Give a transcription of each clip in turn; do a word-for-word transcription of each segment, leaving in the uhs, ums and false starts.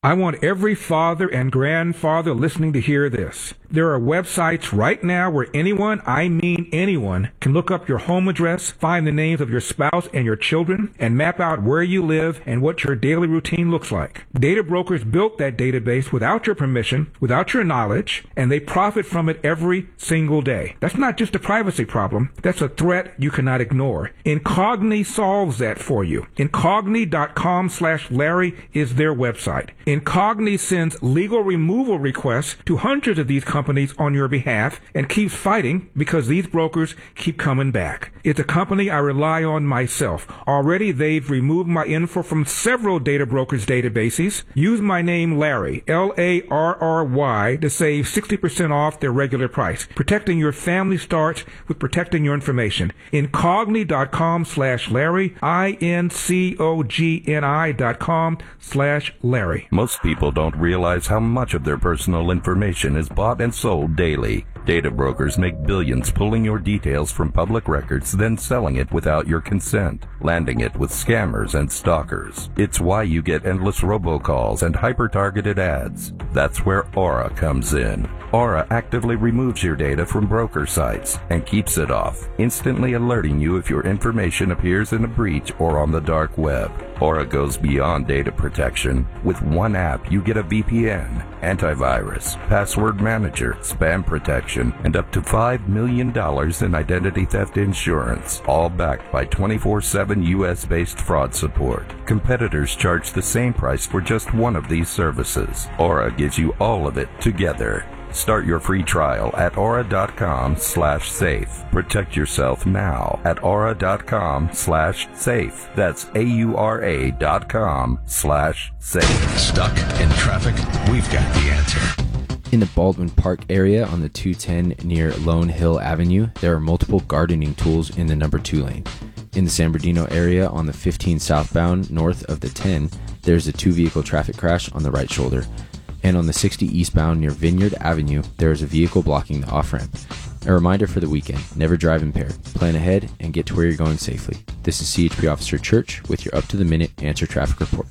I want every father and grandfather listening to hear this. There are websites right now where anyone, I mean anyone, can look up your home address, find the names of your spouse and your children, and map out where you live and what your daily routine looks like. Data brokers built that database without your permission, without your knowledge, and they profit from it every single day. That's not just a privacy problem. That's a threat you cannot ignore. Incogni solves that for you. Incogni.com slash Larry is their website. Incogni sends legal removal requests to hundreds of these companies on your behalf and keeps fighting because these brokers keep coming back. It's a company I rely on myself. Already they've removed my info from several data brokers' databases. Use my name Larry, L A R R Y, to save sixty percent off their regular price. Protecting your family starts with protecting your information. Incogni.com slash Larry, I N C O G N I dot com slash Larry. Most people don't realize how much of their personal information is bought and sold daily. Data brokers make billions pulling your details from public records, then selling it without your consent, landing it with scammers and stalkers. It's why you get endless robocalls and hyper-targeted ads. That's where Aura comes in. Aura actively removes your data from broker sites and keeps it off, instantly alerting you if your information appears in a breach or on the dark web. Aura goes beyond data protection. With one app, you get a V P N, antivirus, password manager, spam protection, and up to five million dollars in identity theft insurance, all backed by twenty-four seven U S-based fraud support. Competitors charge the same price for just one of these services. Aura gives you all of it together. Start your free trial at aura.com slash safe. Protect yourself now at aura.com slash safe. That's A-U-R-A dot com slash safe. Stuck in traffic? We've got the answer. In the Baldwin Park area on the two ten near Lone Hill Avenue, there are multiple gardening tools in the number two lane. In the San Bernardino area on the fifteen southbound north of the ten, there's a two-vehicle traffic crash on the right shoulder. And on the sixty eastbound near Vineyard Avenue, there is a vehicle blocking the off-ramp. A reminder for the weekend, never drive impaired. Plan ahead and get to where you're going safely. This is C H P Officer Church with your up-to-the-minute Answer Traffic Report.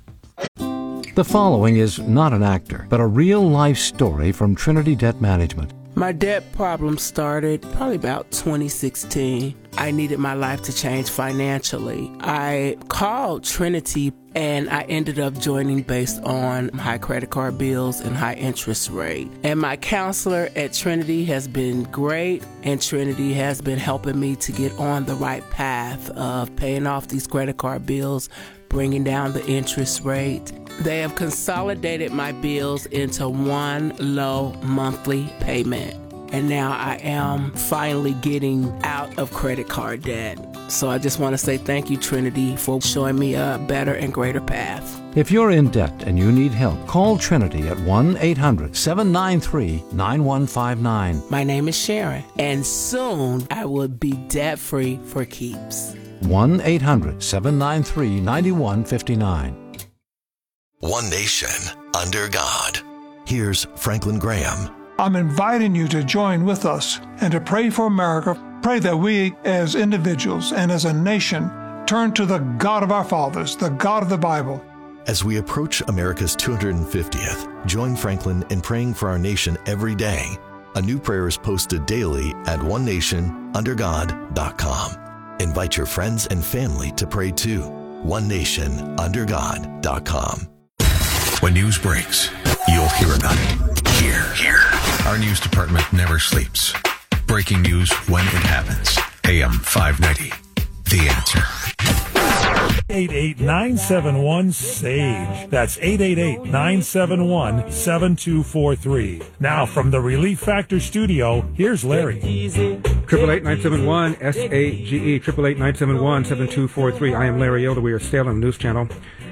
The following is not an actor, but a real-life story from Trinity Debt Management. My debt problem started probably about twenty sixteen. I needed my life to change financially. I called Trinity and I ended up joining based on high credit card bills and high interest rate. And my counselor at Trinity has been great, and Trinity has been helping me to get on the right path of paying off these credit card bills, bringing down the interest rate. They have consolidated my bills into one low monthly payment. And now I am finally getting out of credit card debt. So I just want to say thank you, Trinity, for showing me a better and greater path. If you're in debt and you need help, call Trinity at one eight hundred seven nine three nine one five nine. My name is Sharon, and soon I will be debt-free for keeps. one eight hundred seven nine three nine one five nine. One nation under God. Here's Franklin Graham. I'm inviting you to join with us and to pray for America. Pray that we as individuals and as a nation turn to the God of our fathers, the God of the Bible. As we approach America's two hundred fiftieth, join Franklin in praying for our nation every day. A new prayer is posted daily at one nation under god dot com. Invite your friends and family to pray too. one nation under god dot com. When news breaks, you'll hear about it here. Here. Our news department never sleeps. Breaking news when it happens. A M five ninety. The Answer. eight eight nine seven one S A G E. That's eight eight eight nine seven one seven two four three. Now from the Relief Factor studio, here's Larry. Triple eight nine seven one S A G E. Triple eight nine seven one seven two four three. I am Larry Elder. We are Salem News Channel.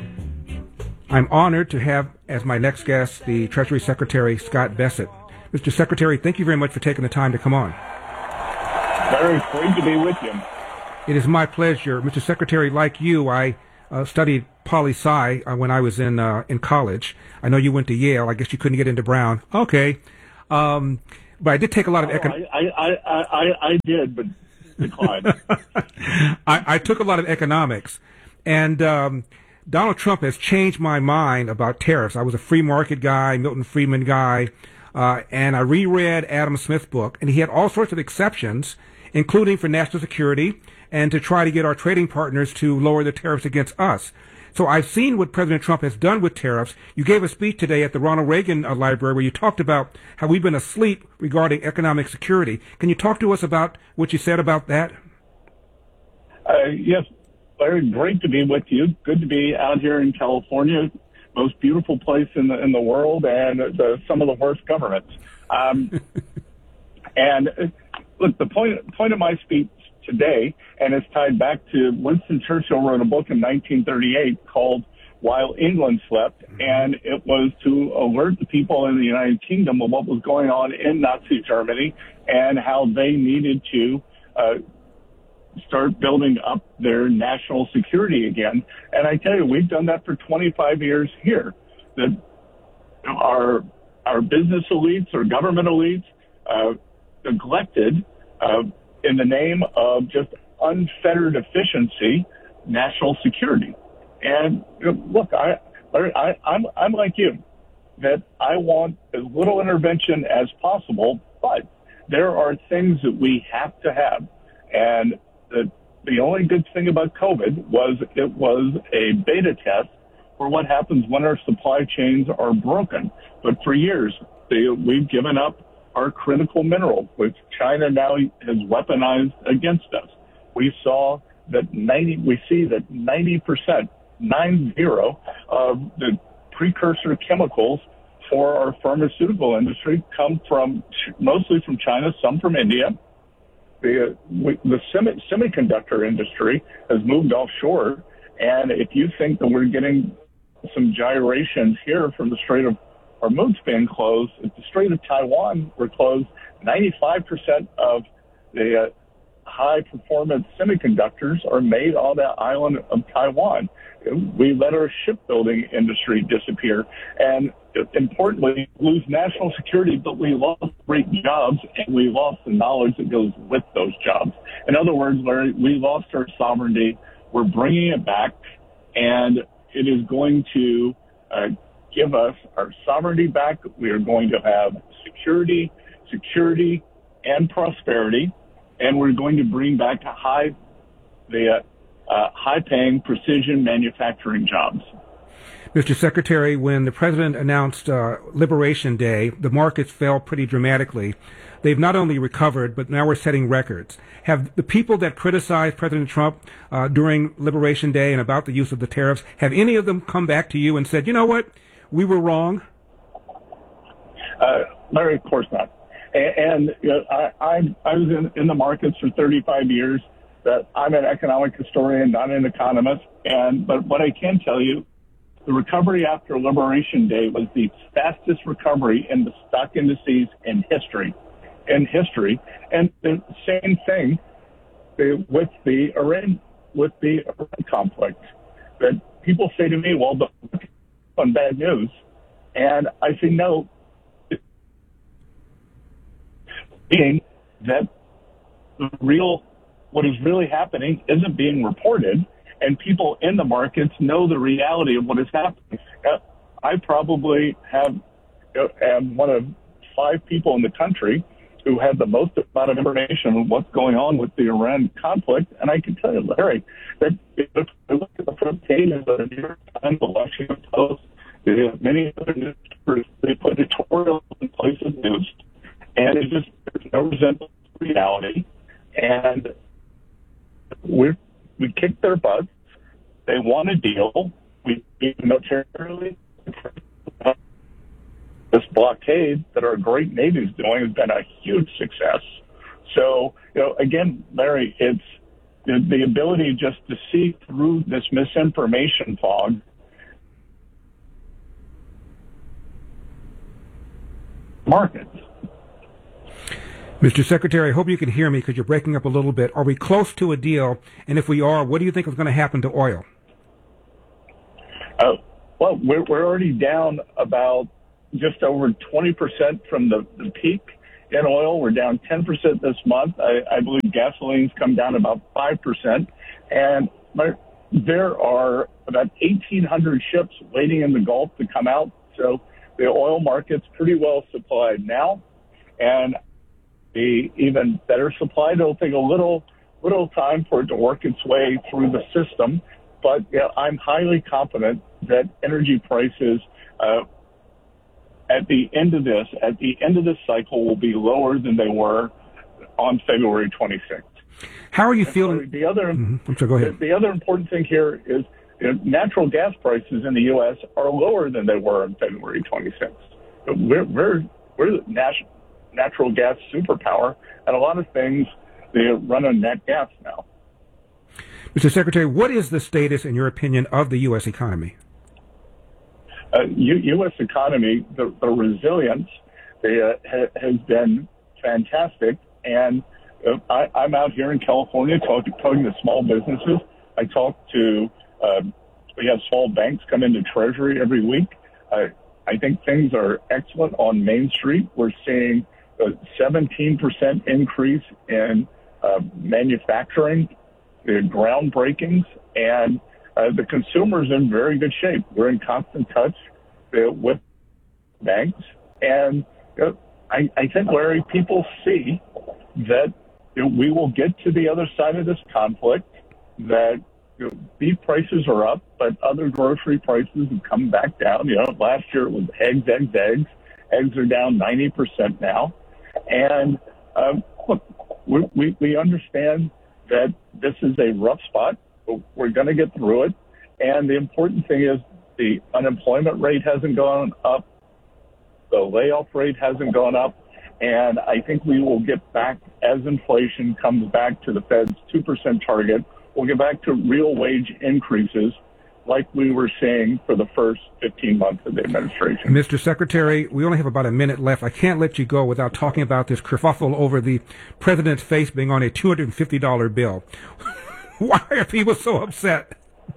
I'm honored to have as my next guest the Treasury Secretary Scott Bessent. Mister Secretary, thank you very much for taking the time to come on. Very pleased to be with you. It is my pleasure. Mister Secretary, like you, I uh, studied poli-sci uh, when I was in uh, in college. I know you went to Yale. I guess you couldn't get into Brown. Okay. Um, but I did take a lot of... Oh, econ- I, I, I, I, I did, but declined. I, I took a lot of economics. And um, Donald Trump has changed my mind about tariffs. I was a free market guy, Milton Friedman guy, uh, and I reread Adam Smith's book, and he had all sorts of exceptions, including for national security and to try to get our trading partners to lower the tariffs against us. So I've seen what President Trump has done with tariffs. You gave a speech today at the Ronald Reagan uh, Library where you talked about how we've been asleep regarding economic security. Can you talk to us about what you said about that? Uh, yes, Larry, great to be with you. Good to be out here in California, most beautiful place in the in the world, and the, some of the worst governments. Um, and uh, look, the point point of my speech today, and it's tied back to Winston Churchill wrote a book in nineteen thirty-eight called While England Slept, and it was to alert the people in the United Kingdom of what was going on in Nazi Germany and how they needed to uh, start building up their national security again. And I tell you, we've done that for twenty-five years here. That our our business elites or government elites uh, neglected uh, in the name of just unfettered efficiency, national security. And you know, look, I, I, I'm, I'm like you, that I want as little intervention as possible, but there are things that we have to have. And the, the only good thing about COVID was it was a beta test for what happens when our supply chains are broken. But for years, they, we've given up our critical minerals, which China now has weaponized against us. We saw that ninety, we see that ninety percent, nine zero, of the precursor chemicals for our pharmaceutical industry come from mostly from China, some from India. The, the semi, semiconductor industry has moved offshore, and if you think that we're getting some gyrations here from the Strait of Hormuz being closed, if the Strait of Taiwan were closed, ninety-five percent of the uh, high-performance semiconductors are made on that island of Taiwan. We let our shipbuilding industry disappear, and importantly, lose national security, but we lost great jobs, and we lost the knowledge that goes with those jobs. In other words, Larry, we lost our sovereignty. We're bringing it back, and it is going to uh, give us our sovereignty back. We are going to have security, security, and prosperity, and we're going to bring back high, the uh, uh, high-paying precision manufacturing jobs. Mister Secretary, when the President announced uh, Liberation Day, the markets fell pretty dramatically. They've not only recovered, but now we're setting records. Have the people that criticized President Trump uh, during Liberation Day and about the use of the tariffs, have any of them come back to you and said, you know what, we were wrong? Uh, Larry, of course not. And, and you know, I, I, I was in, in the markets for thirty-five years. That I'm an economic historian, not an economist. And but what I can tell you, the recovery after Liberation Day was the fastest recovery in the stock indices in history. In history, and the same thing with the Iran with the Iran conflict. That people say to me, "Well, on bad news," and I say, "No." Being that the real, what is really happening isn't being reported, and people in the markets know the reality of what is happening. I probably have am one of five people in the country who have the most amount of information on what's going on with the Iran conflict. And I can tell you, Larry, that if you look at the front pages of the New York Times, the Washington Post, the many other newspapers, they put editorials in place of news, and it just, there's no resemblance to reality. And we we kicked their butts. They want a deal. We militarily. This blockade that our great Navy is doing has been a huge success. So, you know, again, Larry, it's the, the ability just to see through this misinformation fog. Markets. Mister Secretary, I hope you can hear me because you're breaking up a little bit. Are we close to a deal? And if we are, what do you think is going to happen to oil? Oh, well, we're, we're already down about just over twenty percent from the, the peak in oil. We're down ten percent this month. I, I believe gasoline's come down about five percent. And my, there are about eighteen hundred ships waiting in the Gulf to come out. So the oil market's pretty well supplied now. And the even better supplied, it'll take a little little time for it to work its way through the system. But yeah, I'm highly confident that energy prices uh, at the end of this, at the end of this cycle, will be lower than they were on February twenty-sixth. How are you and feeling? So the other, mm-hmm. I'm sorry, go ahead. The, the other important thing here is you know, natural gas prices in the U S are lower than they were on February twenty-sixth. We're we're we're the nat- natural gas superpower, and a lot of things they run on nat gas now. Mister Secretary, what is the status, in your opinion, of the U S economy? Uh, U- U.S. economy, the, the resilience they, uh, ha- has been fantastic, and uh, I, I'm out here in California talking, talking to small businesses. I talk to, uh, we have small banks come into Treasury every week. Uh, I think things are excellent on Main Street. We're seeing a seventeen percent increase in uh, manufacturing, the groundbreakings, and uh, the consumer's in very good shape. We're in constant touch uh, with banks, and uh, I, I think, Larry, people see that you know, we will get to the other side of this conflict, that you know, beef prices are up, but other grocery prices have come back down. You know, last year it was eggs, eggs, eggs. Eggs are down ninety percent now. And um, look, we, we, we understand that this is a rough spot, but we're going to get through it. And the important thing is the unemployment rate hasn't gone up. The layoff rate hasn't gone up. And I think we will get back, as inflation comes back to the Fed's two percent target, we'll get back to real wage increases like we were seeing for the first fifteen months of the administration. Mister Secretary, we only have about a minute left. I can't let you go without talking about this kerfuffle over the president's face being on a two hundred fifty dollars bill. Why are people so upset?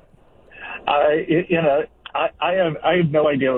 I, you know, I, I have, I have no idea.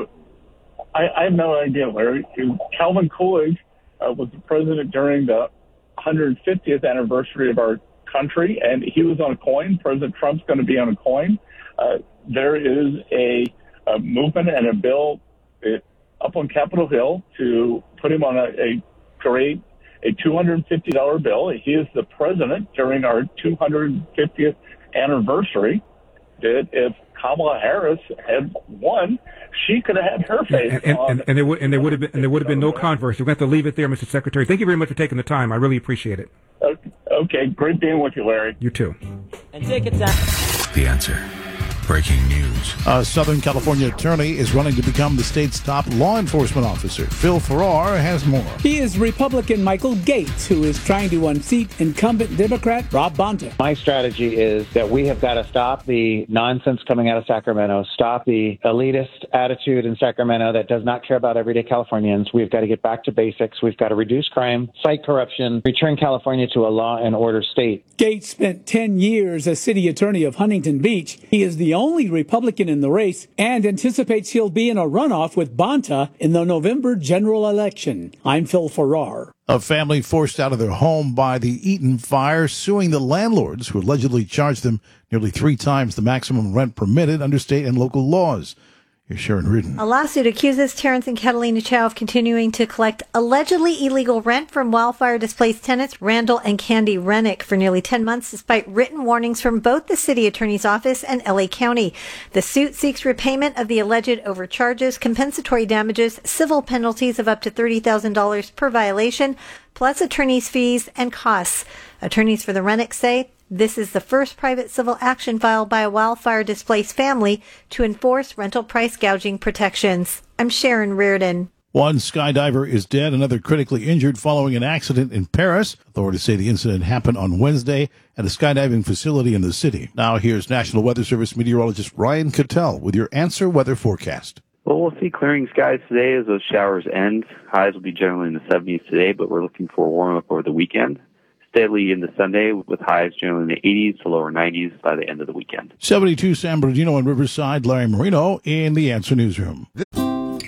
I, I have no idea, Larry. Calvin Coolidge uh, was the president during the one hundred fiftieth anniversary of our country, and he was on a coin. President Trump's going to be on a coin. Uh, there is a, a movement and a bill uh, up on Capitol Hill to put him on a, a create a two hundred fifty dollars bill. He is the president during our two hundred fiftieth anniversary. That if Kamala Harris had won, she could have had her face and, and, on. And, and there would and there would have been and there would have been no controversy. We have to leave it there, Mister Secretary. Thank you very much for taking the time. I really appreciate it. Okay, great being with you, Larry. You too. And take it down. The Answer. Breaking news. A Southern California attorney is running to become the state's top law enforcement officer. Phil Farrar has more. He is Republican Michael Gates, who is trying to unseat incumbent Democrat Rob Bonta. My strategy is that we have got to stop the nonsense coming out of Sacramento, stop the elitist attitude in Sacramento that does not care about everyday Californians. We've got to get back to basics. We've got to reduce crime, fight corruption, return California to a law and order state. Gates spent ten years as city attorney of Huntington Beach. He is the only Republican in the race and anticipates he'll be in a runoff with Bonta in the November general election. I'm Phil Farrar. A family forced out of their home by the Eaton fire, suing the landlords who allegedly charged them nearly three times the maximum rent permitted under state and local laws. Here's Sharon Reardon. A lawsuit accuses Terrence and Catalina Chow of continuing to collect allegedly illegal rent from wildfire-displaced tenants Randall and Candy Rennick for nearly ten months, despite written warnings from both the city attorney's office and L A County. The suit seeks repayment of the alleged overcharges, compensatory damages, civil penalties of up to thirty thousand dollars per violation, plus attorney's fees and costs. Attorneys for the Rennick say this is the first private civil action filed by a wildfire-displaced family to enforce rental price gouging protections. I'm Sharon Reardon. One skydiver is dead, another critically injured following an accident in Paris. Authorities say the incident happened on Wednesday at a skydiving facility in the city. Now here's National Weather Service meteorologist Ryan Cattell with your Answer Weather forecast. Well, we'll see clearing skies today as those showers end. Highs will be generally in the seventies today, but we're looking for a warm-up over the weekend. Steadily into Sunday with highs generally in the eighties to lower nineties by the end of the weekend. seventy-two San Bernardino and Riverside, Larry Marino in the Answer Newsroom.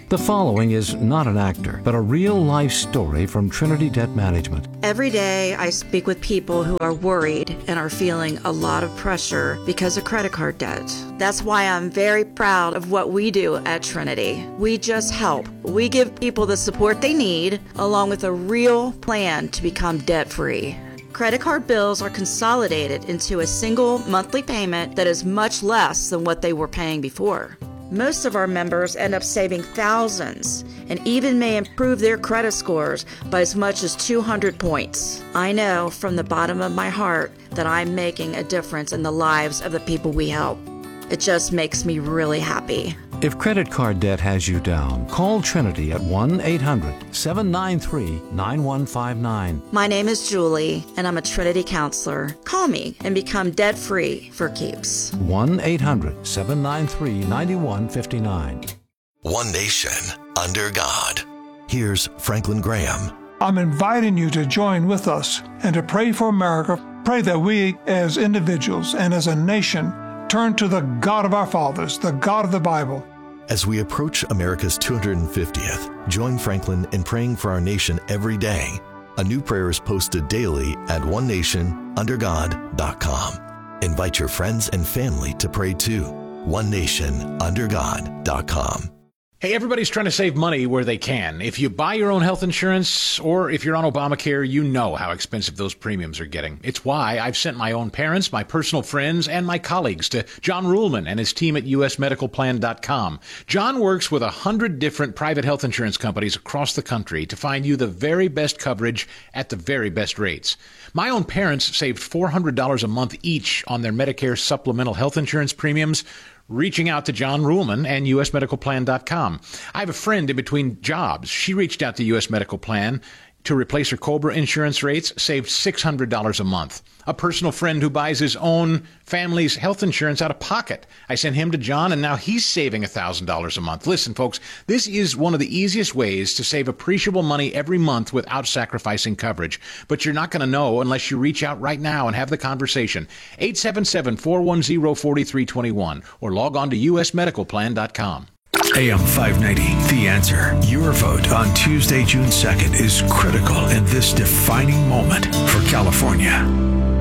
The following is not an actor, but a real-life story from Trinity Debt Management. Every day I speak with people who are worried and are feeling a lot of pressure because of credit card debt. That's why I'm very proud of what we do at Trinity. We just help. We give people the support they need, along with a real plan to become debt-free. Credit card bills are consolidated into a single monthly payment that is much less than what they were paying before. Most of our members end up saving thousands and even may improve their credit scores by as much as two hundred points. I know from the bottom of my heart that I'm making a difference in the lives of the people we help. It just makes me really happy. If credit card debt has you down, call Trinity at one eight hundred seven nine three nine one five nine. My name is Julie, and I'm a Trinity counselor. Call me and become debt-free for keeps. one eight hundred seven nine three nine one five nine. One nation, under God. Here's Franklin Graham. I'm inviting you to join with us and to pray for America. Pray that we, as individuals and as a nation, turn to the God of our fathers, the God of the Bible. As we approach America's two hundred fiftieth, join Franklin in praying for our nation every day. A new prayer is posted daily at one nation under god dot com. Invite your friends and family to pray too. one nation under god dot com. Hey, everybody's trying to save money where they can. If you buy your own health insurance or if you're on Obamacare, you know how expensive those premiums are getting. It's why I've sent my own parents, my personal friends, and my colleagues to John Ruhlman and his team at U S medical plan dot com. John works with a hundred different private health insurance companies across the country to find you the very best coverage at the very best rates. My own parents saved four hundred dollars a month each on their Medicare supplemental health insurance premiums, reaching out to John Ruhlman and U S medical plan dot com. I have a friend in between jobs. She reached out to U S Medical Plan to replace her COBRA insurance rates, saved six hundred dollars a month. A personal friend who buys his own family's health insurance out of pocket. I sent him to John, and now he's saving one thousand dollars a month. Listen, folks, this is one of the easiest ways to save appreciable money every month without sacrificing coverage. But you're not going to know unless you reach out right now and have the conversation. eight seven seven, four one zero, four three two one or log on to U S medical plan dot com. A M five ninety, The Answer. Your vote on Tuesday, June second is critical in this defining moment for California.